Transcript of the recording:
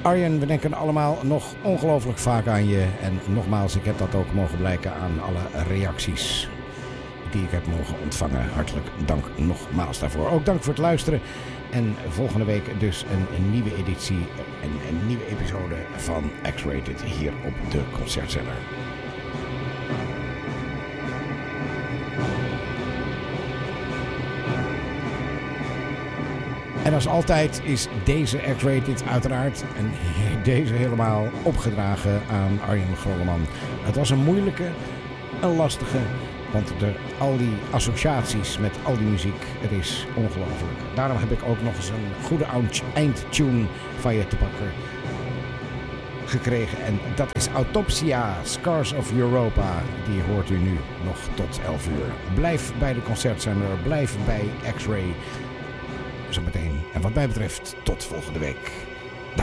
Arjen, we denken allemaal nog ongelooflijk vaak aan je. En nogmaals, ik heb dat ook mogen blijken aan alle reacties die ik heb mogen ontvangen. Hartelijk dank nogmaals daarvoor. Ook dank voor het luisteren. En volgende week dus een nieuwe editie, een nieuwe episode van X-Rated hier op de Concertzender. En als altijd is deze X-Rated uiteraard en deze helemaal opgedragen aan Arjen Grolleman. Het was een moeilijke, een lastige, want al die associaties met al die muziek, het is ongelooflijk. Daarom heb ik ook nog eens een goede eindtune van je te pakken gekregen. En dat is Autopsia, Scars of Europa. Die hoort u nu nog tot 11 uur. Blijf bij de Concertzender, blijf bij X-Ray. Zometeen. En wat mij betreft, tot volgende week.